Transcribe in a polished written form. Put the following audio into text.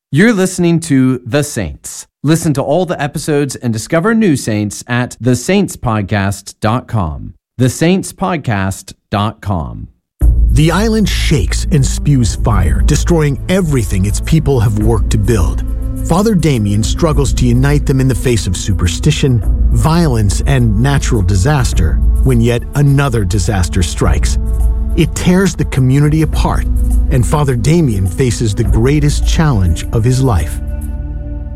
You're listening to The Saints. Listen to all the episodes and discover new saints at thesaintspodcast.com. thesaintspodcast.com. The island shakes and spews fire, destroying everything its people have worked to build. Father Damien struggles to unite them in the face of superstition, violence, and natural disaster when yet another disaster strikes. It tears the community apart, and Father Damien faces the greatest challenge of his life.